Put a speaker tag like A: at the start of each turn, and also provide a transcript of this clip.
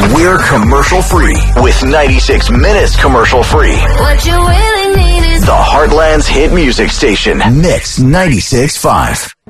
A: We're commercial free with 96 minutes commercial free.
B: What you really need is
A: the Heartland's hit music station. Mix 96.5.